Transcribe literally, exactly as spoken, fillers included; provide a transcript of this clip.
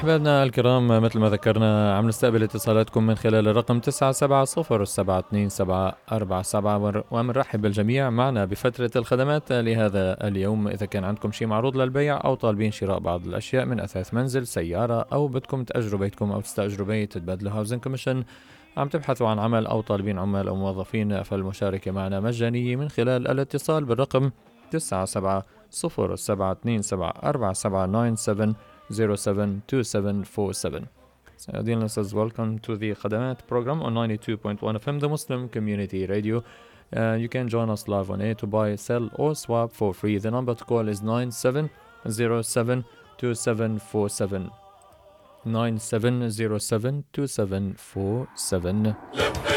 أحبابنا الكرام، مثل ما ذكرنا عم نستقبل اتصالاتكم من خلال الرقم تسعة سبعة صفر سبعة اثنين سبعة أربعة سبعة، ومنرحب بالجميع معنا بفترة الخدمات لهذا اليوم. إذا كان عندكم شيء معروض للبيع أو طالبين شراء بعض الأشياء من أثاث منزل، سيارة، أو بدكم تأجروا بيتكم أو تستأجروا بيت تتبادلوا هاوزن كوميشن، عم تبحثوا عن عمل أو طالبين عمال أو موظفين، فالمشاركة معنا مجانية من خلال الاتصال بالرقم تسعة سبعة صفر سبعة اثنين سبعة أربعة سبعة nine seven zero seven two seven four seven. So, dear listeners, welcome to the Khadamat program on ninety-two point one F M, the Muslim Community Radio. Uh, you can join us live on air to buy, sell, or swap for free. The number to call is nine seven zero seven two seven four seven. nine seven zero seven two seven four seven.